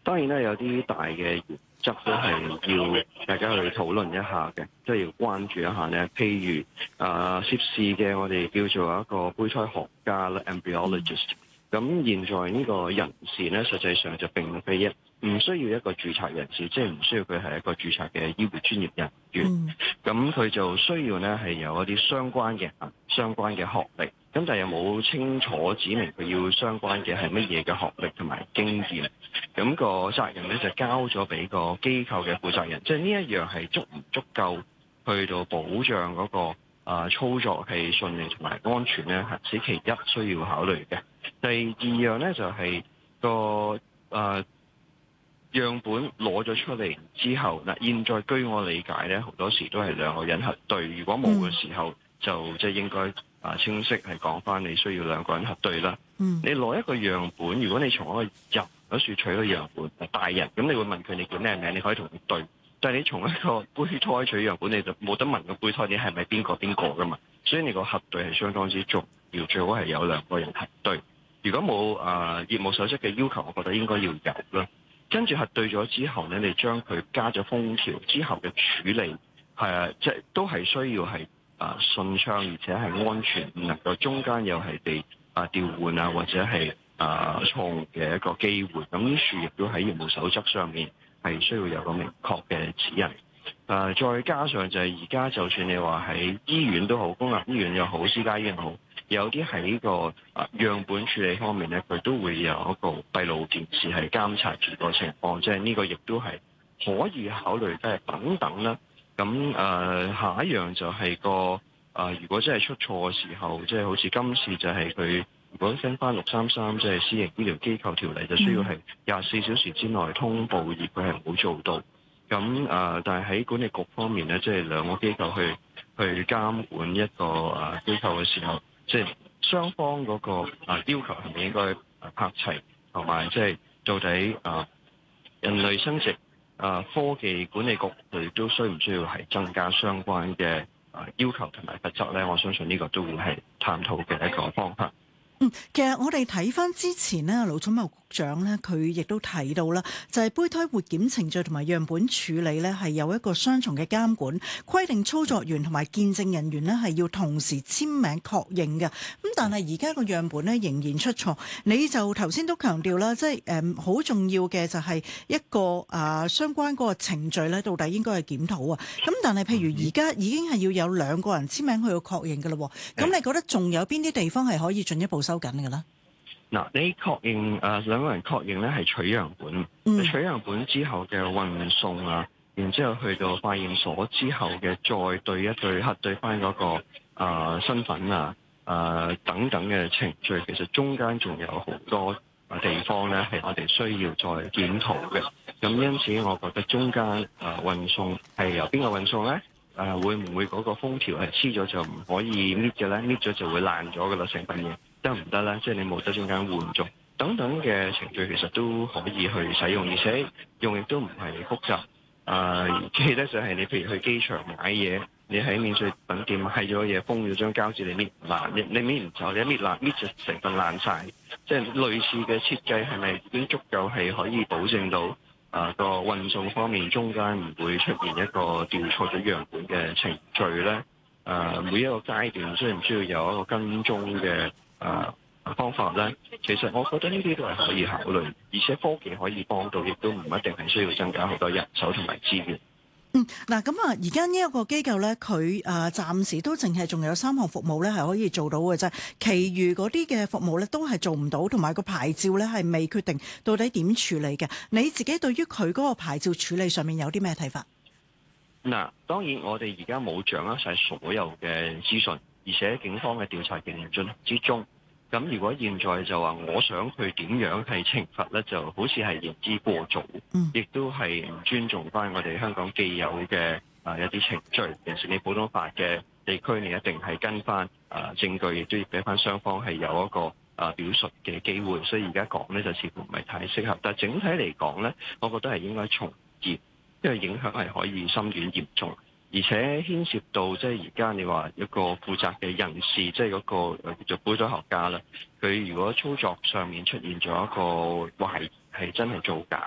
當然咧，有啲大嘅原則都係要大家去討論一下嘅，都係要關注一下咧。譬如涉事嘅我哋叫做一個胚胎學家啦 （embryologist）。咁現在呢個人士咧，實際上就並非唔需要一個註冊人士，即係唔需要佢係一個註冊嘅醫護專業人員。咁佢就需要咧係有一啲相關嘅學歷。咁但係又冇清楚指明佢要相關嘅係乜嘢嘅學歷同埋經驗。咁個責任咧就交咗俾個機構嘅負責人，即係呢一樣係足唔足夠去到保障嗰個操作係順利同埋安全咧，係其一需要考慮嘅。第二樣咧就係個樣本攞咗出嚟之後，嗱現在據我理解咧，好多時都係兩個人核對。如果冇嘅時候，就即係應該清晰係講翻你需要兩個人核對啦。你攞一個樣本，如果你從一個人嗰處取個樣本，大人咁，你會問佢你叫咩名，你可以同佢對。但係你從一個胚胎取樣本，你就冇得問個胚胎你係咪邊個噶嘛。所以你個核對係相當之重要，最好係有兩個人核對。如果冇業務守則嘅要求，我覺得應該要有啦。跟住核對咗之後咧，你將佢加咗封條之後嘅處理即係都係需要係順暢，而且係安全，唔能夠中間又係被調換或者係錯誤嘅一個機會。咁呢處亦都喺業務守則上面係需要有個明確嘅指引。再加上就係而家就算你話喺醫院都好，公立醫院又好，私家醫院又好，有啲喺呢個樣本處理方面咧，佢都會有一個閉路電視係監察住個情況，即係呢個亦都係可以考慮，即係等等啦。咁下一樣就係如果真係出錯嘅時候，即係好似今次就係佢如果跟翻633即係私營醫療機構條例，就需要係24小時之內通報，而佢係冇做到。咁但係喺管理局方面咧，即係兩個機構去監管一個機構嘅時候，即係雙方嗰個要求係咪應該拍齊，同埋即係到底人類生殖科技管理局佢都需唔需要係增加相關嘅要求同埋罰則咧？我相信呢個都會係探討嘅一個方法。 其實我哋睇翻之前呢，盧寵茂局長呢，佢亦都提到啦，就係胚胎活檢程序同埋樣本處理呢，係有一個雙重嘅監管，規定操作員同埋見證人員呢係要同時簽名確認嘅。咁但係而家個樣本呢仍然出錯，你就頭先都強調啦，即係好重要嘅就係一個相關嗰個程序呢，到底應該係檢討啊。咁但係譬如而家已經係要有兩個人簽名去到確認嘅咯，咁你覺得仲有邊啲地方係可以進一步收緊嘅咧？ 嗱，你確認兩個人確認咧係取樣本，取樣本之後嘅運送然之後去到化驗所之後嘅再對一對核對翻嗰個身份等等嘅程序，其實中間仲有好多地方咧係我哋需要再檢討嘅。咁因此，我覺得中間運送係由邊個運送咧？會唔會嗰個封條係黐咗就唔可以搣嘅咧？搣咗就會爛咗噶啦，成份嘢得唔得咧？即係你冇得中間換咗等等嘅程序，其實都可以去使用，而且用亦都唔係複雜。記得就係你譬如去機場買嘢，你喺免稅品店買咗嘢，封咗張膠紙，你搣唔爛，你搣唔走，你一搣爛搣就成份爛晒。即係類似嘅設計係咪已經足夠係可以保證到個運送方面中間唔會出現一個調錯咗樣本嘅程序咧？每一個階段需唔需要有一個跟蹤嘅方法咧？其實我覺得呢啲都係可以考慮，而且科技可以幫到，亦都唔一定係需要增加好多人手同埋資源。 嗱咁而家呢一個機構咧，佢暫時都淨係仲有3項服務咧係可以做到嘅啫，其餘嗰啲嘅服務咧都係做唔到，同埋個牌照咧係未決定到底點處理嘅。你自己對於佢嗰個牌照處理上面有啲咩睇法？ 嗱，當然我哋而家冇掌握晒所有嘅資訊，而且警方嘅調查仍然進行之中。咁如果現在就話我想佢點樣係懲罰咧，就好似係言之過早，亦都係唔尊重翻我哋香港既有嘅一啲程序。尤其是你普通法嘅地區，你一定係跟翻證據，亦都要俾翻雙方係有一個表述嘅機會。所以而家講咧就似乎唔係太適合。但係整體嚟講咧，我覺得係應該從嚴，因為影響係可以深遠嚴重。而且牽涉到即係而家你話一個負責嘅人士，即係嗰個叫做胚胎學家啦，佢如果操作上面出現咗一個懷疑係真係造假